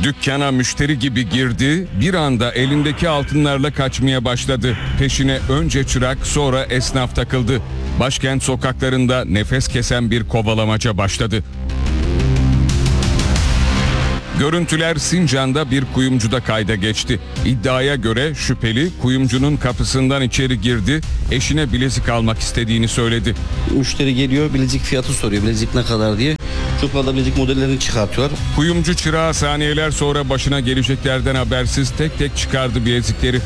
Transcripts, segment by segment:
Dükkana müşteri gibi girdi, bir anda elindeki altınlarla kaçmaya başladı. Peşine önce çırak, sonra esnaf takıldı. Başkent sokaklarında nefes kesen bir kovalamaca başladı. Görüntüler Sincan'da bir kuyumcuda kayda geçti. İddiaya göre şüpheli kuyumcunun kapısından içeri girdi, eşine bilezik almak istediğini söyledi. Müşteri geliyor, bilezik fiyatı soruyor, bilezik ne kadar diye. Çocuklar da bilezik modellerini çıkartıyorlar. Kuyumcu çırağı saniyeler sonra başına geleceklerden habersiz tek tek çıkardı bilezikleri.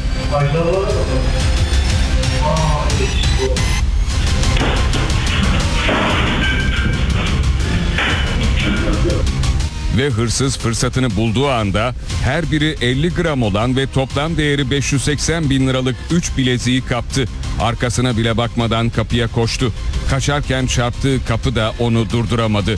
Ve hırsız fırsatını bulduğu anda her biri 50 gram olan ve toplam değeri 580 bin liralık 3 bileziği kaptı. Arkasına bile bakmadan kapıya koştu. Kaçarken çarptığı kapı da onu durduramadı.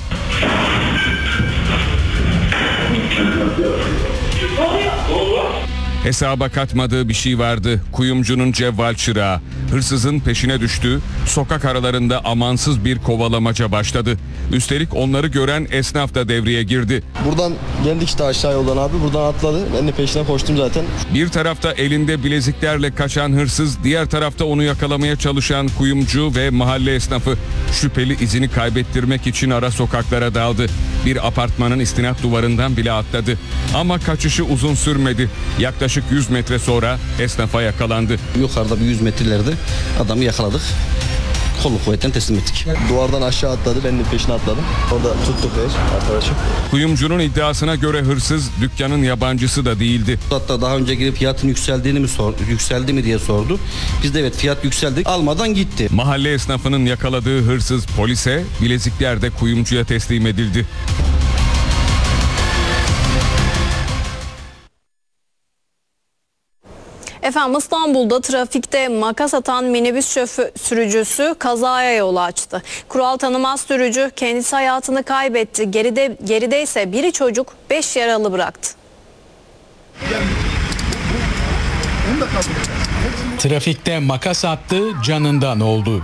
Hesaba katmadığı bir şey vardı. Kuyumcunun cevval çırağı. Hırsızın peşine düştü. Sokak aralarında amansız bir kovalamaca başladı. Üstelik onları gören esnaf da devreye girdi. Buradan geldik işte aşağı yoldan abi. Buradan atladı. Ben de peşine koştum zaten. Bir tarafta elinde bileziklerle kaçan hırsız, diğer tarafta onu yakalamaya çalışan kuyumcu ve mahalle esnafı. Şüpheli izini kaybettirmek için ara sokaklara daldı. Bir apartmanın istinat duvarından bile atladı. Ama kaçışı uzun sürmedi. Yaklaşık 100 metre sonra esnafa yakalandı. Yukarıda bir 100 metrelerde adamı yakaladık. Kolluk kuvvetten teslim ettik. Duvardan aşağı atladı. Ben de peşine atladım. Orada tuttuk arkadaşım. Kuyumcunun iddiasına göre hırsız dükkanın yabancısı da değildi. Hatta daha önce girip fiyatın yükseldi mi diye sordu. Biz de evet fiyat yükseldi. Almadan gitti. Mahalle esnafının yakaladığı hırsız polise, bilezikler de kuyumcuya teslim edildi. Efendim İstanbul'da trafikte makas atan minibüs sürücüsü kazaya yol açtı. Kural tanımaz sürücü kendisi hayatını kaybetti. Geride ise biri çocuk 5 yaralı bıraktı. Trafikte makas attı, canından oldu.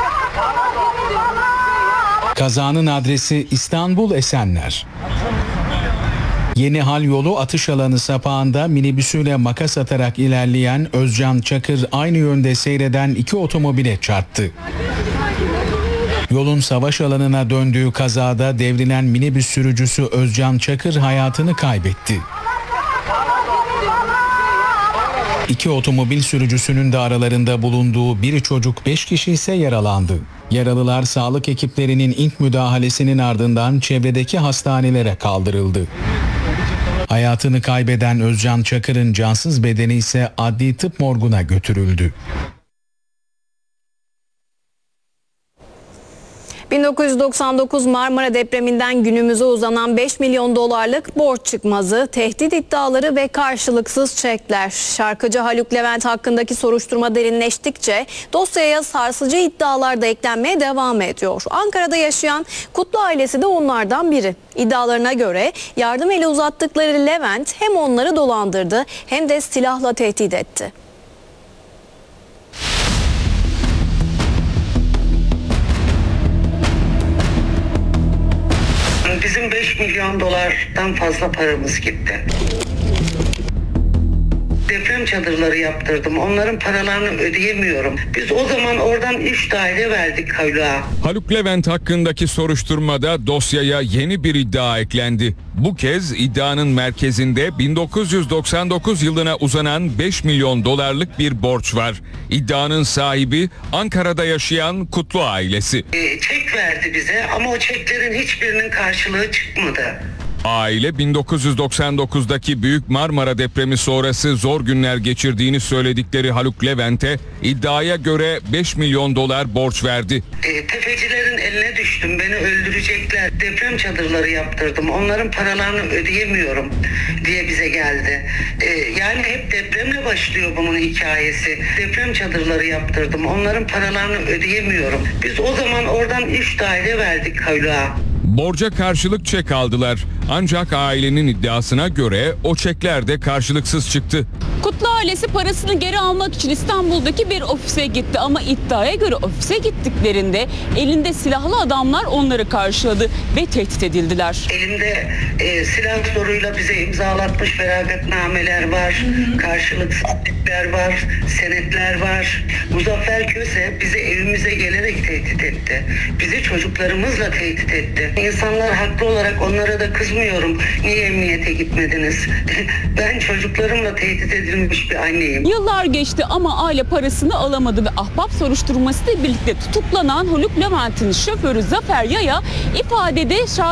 Kazanın adresi İstanbul Esenler. Yeni Hal Yolu atış alanı sapağında minibüsüyle makas atarak ilerleyen Özcan Çakır aynı yönde seyreden iki otomobile çarptı. Yolun savaş alanına döndüğü kazada devrilen minibüs sürücüsü Özcan Çakır hayatını kaybetti. İki otomobil sürücüsünün de aralarında bulunduğu biri çocuk 5 kişi ise yaralandı. Yaralılar sağlık ekiplerinin ilk müdahalesinin ardından çevredeki hastanelere kaldırıldı. Hayatını kaybeden Özcan Çakır'ın cansız bedeni ise adli tıp morguna götürüldü. 1999 Marmara depreminden günümüze uzanan 5 milyon dolarlık borç çıkmazı, tehdit iddiaları ve karşılıksız çekler. Şarkıcı Haluk Levent hakkındaki soruşturma derinleştikçe dosyaya sarsıcı iddialar da eklenmeye devam ediyor. Ankara'da yaşayan Kutlu ailesi de onlardan biri. İddialarına göre yardım eli uzattıkları Levent hem onları dolandırdı hem de silahla tehdit etti. Bizim 5 milyon dolardan fazla paramız gitti. Deprem çadırları yaptırdım. Onların paralarını ödeyemiyorum. Biz o zaman oradan 3 daire verdik Haluk'a. Haluk Levent hakkındaki soruşturmada dosyaya yeni bir iddia eklendi. Bu kez iddianın merkezinde 1999 yılına uzanan 5 milyon dolarlık bir borç var. İddianın sahibi Ankara'da yaşayan Kutlu ailesi. Çek verdi bize ama o çeklerin hiçbirinin karşılığı çıkmadı. Aile 1999'daki Büyük Marmara depremi sonrası zor günler geçirdiğini söyledikleri Haluk Levent'e iddiaya göre 5 milyon dolar borç verdi. Tefecilerin eline düştüm, beni öldürecekler. Deprem çadırları yaptırdım, onların paralarını ödeyemiyorum diye bize geldi. Yani hep depremle başlıyor bunun hikayesi. Deprem çadırları yaptırdım, onların paralarını ödeyemiyorum. Biz o zaman oradan 3 daire verdik Haluk'a. Borca karşılık çek aldılar. Ancak ailenin iddiasına göre o çekler de karşılıksız çıktı. Kutlu ailesi parasını geri almak için İstanbul'daki bir ofise gitti ama iddiaya göre ofise gittiklerinde elinde silahlı adamlar onları karşıladı ve tehdit edildiler. Elinde silah zoruyla bize imzalatmış feragatnameler var, karşılıksız tehditler var, senetler var. Muzaffer Köse bizi evimize gelerek tehdit etti. Bizi çocuklarımızla tehdit etti. İnsanlar haklı olarak onlara da kızmıyorum. Niye emniyete gitmediniz? Ben çocuklarımla tehdit edilmiş bir anneyim. Yıllar geçti ama aile parasını alamadı ve ahbap soruşturmasıyla birlikte tutuklanan Haluk Levent'in şoförü Zafer Yaya ifadede